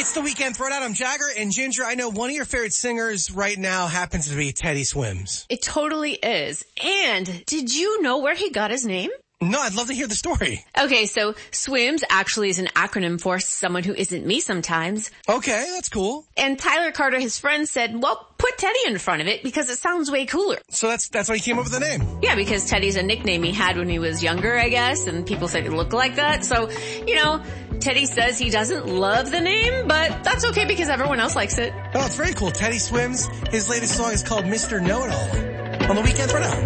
It's the Weekend Throwdown. I'm Jagger, and Ginger, I know one of your favorite singers right now happens to be Teddy Swims. It totally is. And did you know where he got his name? No, I'd love to hear the story. Okay, so SWIMS actually is an acronym for Someone Who Isn't Me Sometimes. Okay, that's cool. And Tyler Carter, his friend, said, well, put Teddy in front of it because it sounds way cooler. So that's why he came up with the name. Yeah, because Teddy's a nickname he had when he was younger, I guess, and people said he looked like that. So, Teddy says he doesn't love the name, but that's okay because everyone else likes it. Oh, it's very cool. Teddy Swims. His latest song is called Mr. Know-It-All on the Weekend Throwdown.